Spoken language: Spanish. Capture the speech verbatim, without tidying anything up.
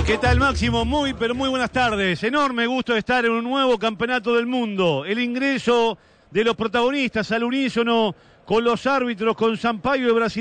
¿Qué tal, Máximo? Muy, pero muy buenas tardes. Enorme gusto de estar en un nuevo campeonato del mundo. El ingreso de los protagonistas al unísono con los árbitros, con Sampaio de Brasil.